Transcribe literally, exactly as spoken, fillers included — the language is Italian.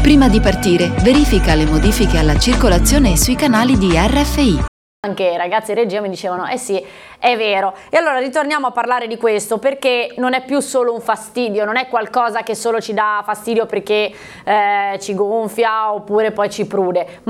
Prima di partire, verifica le modifiche alla circolazione sui canali di R F I. Anche i ragazzi in regia mi dicevano eh sì, è vero. E allora ritorniamo a parlare di questo, perché non è più solo un fastidio, non è qualcosa che solo ci dà fastidio perché eh, ci gonfia oppure poi ci prude.